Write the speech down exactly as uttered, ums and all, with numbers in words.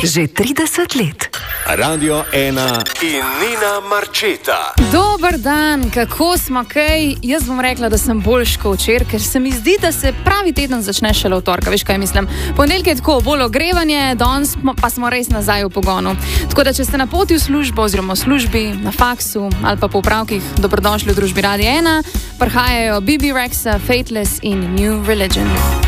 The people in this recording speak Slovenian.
Že trideset let. Radio ena in Nina Marčeta. Dober dan, kako smo kaj? Jaz bom rekla, da sem boljš kot včeraj, ker se mi zdi, da se pravi teden začne šele v torka. Veš kaj mislim? Ponedeljek je tako bolj ogrevanje, danes pa smo res nazaj v pogonu. Tako da, če ste na poti v službo oziroma v službi, na faksu ali pa po opravkih, dobrodošli v družbi Radio ena. Prihajajo B B Rexa, Fateless in New Religion.